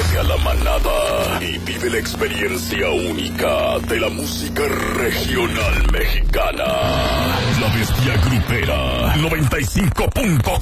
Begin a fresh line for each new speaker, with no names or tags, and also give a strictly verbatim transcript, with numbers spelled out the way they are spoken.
Únete a la manada y vive la experiencia única de la música regional mexicana. La Bestia Grupera noventa y cinco punto